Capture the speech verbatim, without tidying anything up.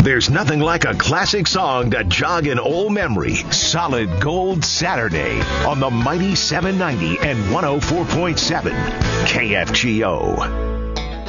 There's nothing like a classic song to jog an old memory. Solid Gold Saturday on the Mighty seven ninety and one oh four point seven K F G O.